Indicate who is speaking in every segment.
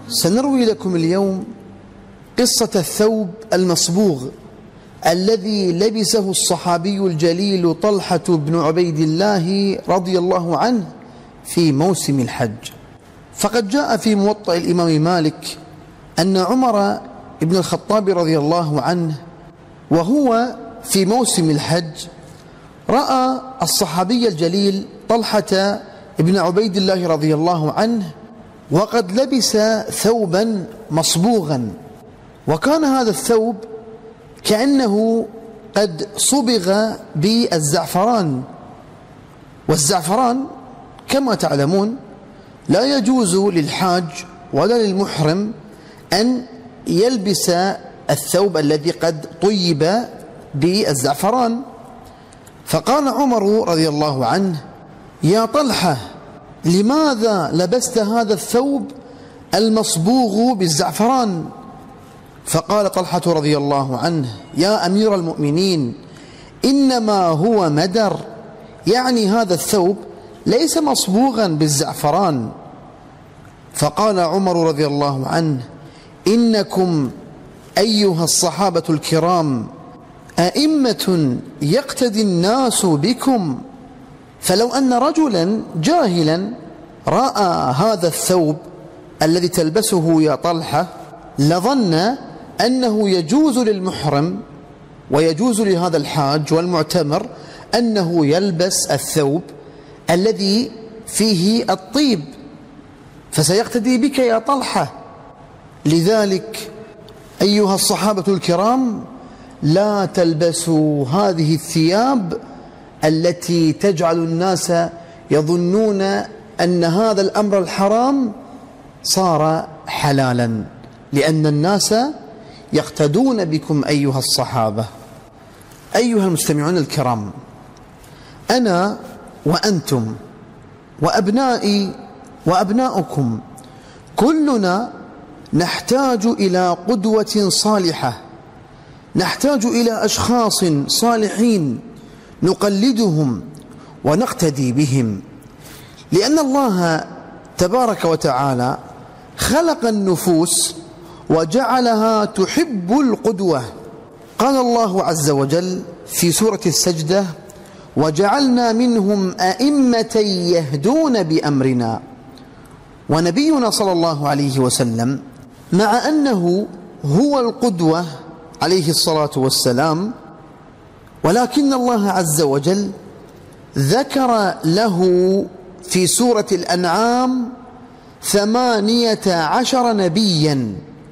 Speaker 1: سنروي لكم اليوم قصة الثوب المصبوغ الذي لبسه الصحابي الجليل طلحة بن عبيد الله رضي الله عنه في موسم الحج. فقد جاء في موطأ الإمام مالك أن عمر بن الخطاب رضي الله عنه وهو في موسم الحج رأى الصحابي الجليل طلحة بن عبيد الله رضي الله عنه وقد لبس ثوبا مصبوغا، وكان هذا الثوب كأنه قد صبغ بالزعفران، والزعفران كما تعلمون لا يجوز للحاج ولا للمحرم أن يلبس الثوب الذي قد طيب بالزعفران. فقال عمر رضي الله عنه: يا طلحة، لماذا لبست هذا الثوب المصبوغ بالزعفران؟ فقال طلحة رضي الله عنه: يا أمير المؤمنين، إنما هو مدر، يعني هذا الثوب ليس مصبوغا بالزعفران. فقال عمر رضي الله عنه: إنكم أيها الصحابة الكرام أئمة يقتدي الناس بكم، فلو أن رجلا جاهلا رأى هذا الثوب الذي تلبسه يا طلحة لظن أنه يجوز للمحرم ويجوز لهذا الحاج والمعتمر أنه يلبس الثوب الذي فيه الطيب، فسيقتدي بك يا طلحة. لذلك أيها الصحابة الكرام لا تلبسوا هذه الثياب التي تجعل الناس يظنون أن هذا الأمر الحرام صار حلالا، لأن الناس يقتدون بكم أيها الصحابة. أيها المستمعون الكرام، أنا وأنتم وأبنائي وأبناؤكم كلنا نحتاج إلى قدوة صالحة، نحتاج إلى أشخاص صالحين نقلدهم ونقتدي بهم، لأن الله تبارك وتعالى خلق النفوس وجعلها تحب القدوة. قال الله عز وجل في سورة السجدة: وجعلنا منهم أئمة يهدون بأمرنا. ونبينا صلى الله عليه وسلم مع أنه هو القدوة عليه الصلاة والسلام، ولكن الله عز وجل ذكر له في سورة الأنعام 18 نبيا،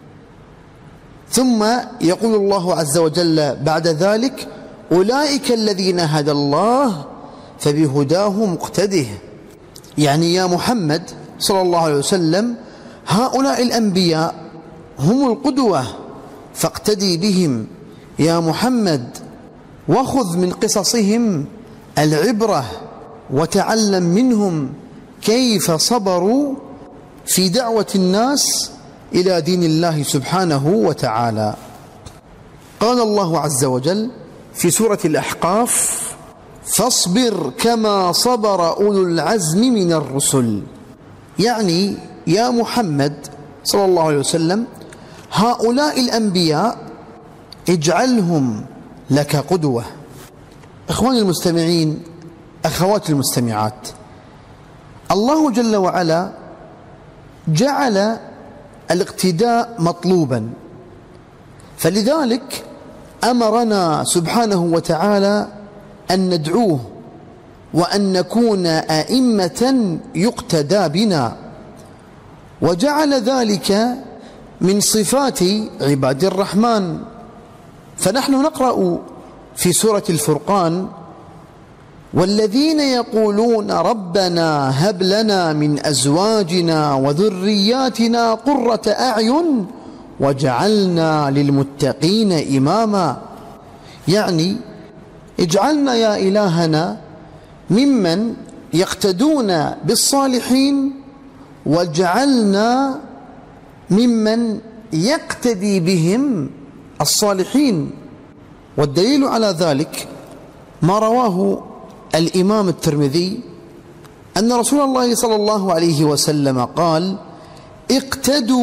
Speaker 1: ثم يقول الله عز وجل بعد ذلك: أولئك الذين هدى الله فبهداه مقتده. يعني يا محمد صلى الله عليه وسلم هؤلاء الأنبياء هم القدوة، فاقتدي بهم يا محمد، وخذ من قصصهم العبرة، وتعلم منهم كيف صبروا في دعوة الناس إلى دين الله سبحانه وتعالى. قال الله عز وجل في سورة الأحقاف: فاصبر كما صبر أولو العزم من الرسل. يعني يا محمد صلى الله عليه وسلم هؤلاء الأنبياء اجعلهم لك قدوة. إخواني المستمعين، أخواتي المستمعات، الله جل وعلا جعل الاقتداء مطلوبا، فلذلك أمرنا سبحانه وتعالى أن ندعوه وأن نكون أئمة يقتدى بنا، وجعل ذلك من صفات عباد الرحمن. فنحن نقرأ في سورة الفرقان: والذين يقولون ربنا هب لنا من أزواجنا وذرياتنا قرة أعين وجعلنا للمتقين إماما. يعني اجعلنا يا إلهنا ممن يقتدون بالصالحين، واجعلنا ممن يقتدي بهم الصالحين. والدليل على ذلك ما رواه الإمام الترمذي أن رسول الله صلى الله عليه وسلم قال: اقتدوا